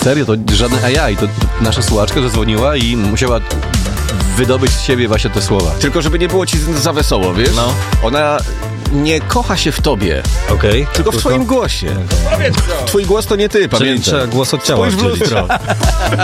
Serio, to żaden AI, to nasza słuchaczka zadzwoniła i musiała wydobyć z siebie właśnie te słowa. Tylko żeby nie było ci za wesoło, wiesz? No. Ona nie kocha się w tobie, Okej. tylko w twoim głosie. Twój głos to nie ty, Czyli pamiętaj. trzeba głos od ciała Spójrz w oddzielić. lustro.